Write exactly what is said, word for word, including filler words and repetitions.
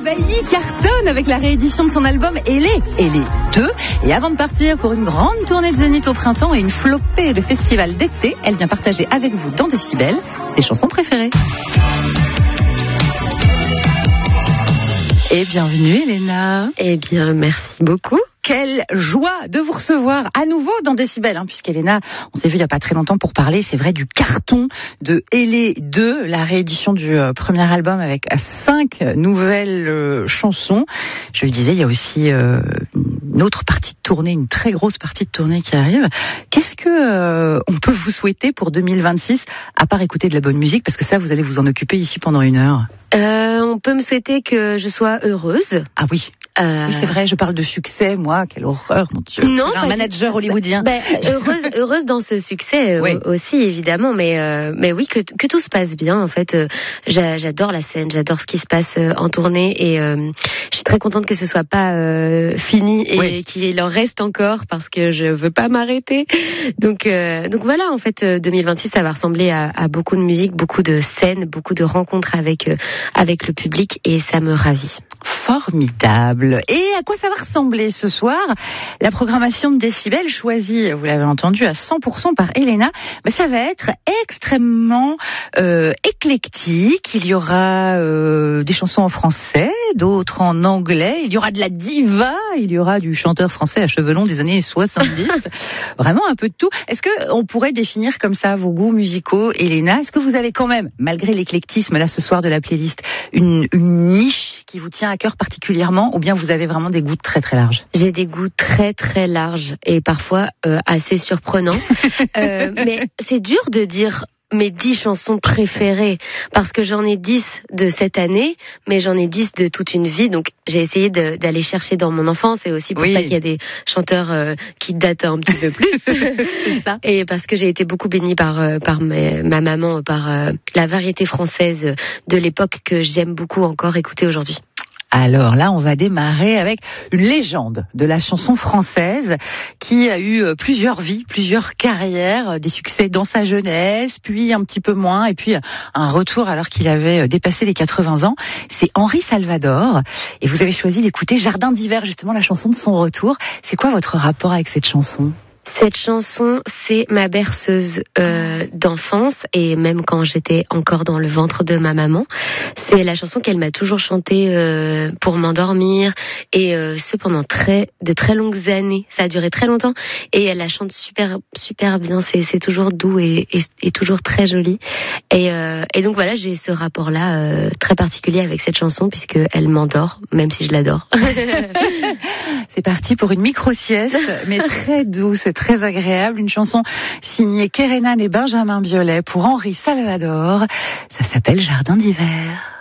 Bailly cartonne avec la réédition de son album Elle est, Elle est deux. Et avant de partir pour une grande tournée de Zénith au printemps et une flopée de festivals d'été, elle vient partager avec vous dans Décibel ses chansons préférées. Et bienvenue Elena. Eh bien, merci beaucoup. Quelle joie de vous recevoir à nouveau dans Décibel, hein, puisqu'Elena, on s'est vu il n'y a pas très longtemps pour parler, c'est vrai, du carton de Elle est deux, la réédition du euh, premier album avec cinq nouvelles euh, chansons. Je le disais, il y a aussi euh, une autre partie de tournée, une très grosse partie de tournée qui arrive. Qu'est-ce que euh, on peut vous souhaiter pour deux mille vingt-six, à part écouter de la bonne musique, parce que ça, vous allez vous en occuper ici pendant une heure. Euh, on peut me souhaiter que je sois heureuse. Ah oui. Euh... Oui, c'est vrai, je parle de succès, moi, quelle horreur, mon Dieu. Non, un manager hollywoodien. Bah, bah, heureuse, heureuse dans ce succès oui. euh, aussi, évidemment, mais euh, mais oui, que que tout se passe bien. En fait, euh, j'adore la scène, j'adore ce qui se passe euh, en tournée, et euh, je suis très contente que ce soit pas euh, fini et oui. qu'il en reste encore, parce que je veux pas m'arrêter. Donc euh, donc voilà, en fait, deux mille vingt-six, ça va ressembler à, à beaucoup de musique, beaucoup de scènes, beaucoup de rencontres avec euh, avec le public, et ça me ravit. Formidable. Et à quoi ça va ressembler ce soir? La programmation de Décibel choisie, vous l'avez entendu, à cent pour cent par Elena, ben ça va être extrêmement euh, éclectique. Il y aura euh, des chansons en français, d'autres en anglais. Il y aura de la diva, il y aura du chanteur français à cheveux longs des années soixante-dix. Vraiment un peu de tout. Est-ce que on pourrait définir comme ça vos goûts musicaux, Elena? Est-ce que vous avez quand même, malgré l'éclectisme là ce soir de la playlist, une, une niche qui vous tient à cœur particulièrement, ou bien vous avez vraiment des goûts très très larges? J'ai des goûts très très larges et parfois euh, assez surprenants. euh, mais c'est dur de dire mes dix chansons préférées, parce que j'en ai dix de cette année, mais j'en ai dix de toute une vie. Donc j'ai essayé de, d'aller chercher dans mon enfance, et aussi pour oui. ça qu'il y a des chanteurs euh, qui datent un petit peu plus. C'est ça. Et parce que j'ai été beaucoup bénie par euh, par mes, ma maman, par euh, la variété française de l'époque que j'aime beaucoup encore écouter aujourd'hui. Alors là, on va démarrer avec une légende de la chanson française qui a eu plusieurs vies, plusieurs carrières, des succès dans sa jeunesse, puis un petit peu moins, et puis un retour alors qu'il avait dépassé les quatre-vingts ans. C'est Henri Salvador, et vous avez choisi d'écouter Jardin d'hiver, justement la chanson de son retour. C'est quoi votre rapport avec cette chanson ? Cette chanson, c'est ma berceuse euh, d'enfance, et même quand j'étais encore dans le ventre de ma maman. C'est la chanson qu'elle m'a toujours chantée euh, pour m'endormir, et euh, ce pendant très de très longues années. Ça a duré très longtemps, et elle la chante super super bien. C'est c'est toujours doux et, et, et toujours très joli. Et, euh, et donc voilà, j'ai ce rapport-là euh, très particulier avec cette chanson, puisque elle m'endort, même si je l'adore. C'est parti pour une micro-sieste, mais très douce et très agréable. Une chanson signée Kerenan et Benjamin Biolay pour Henri Salvador. Ça s'appelle Jardin d'hiver.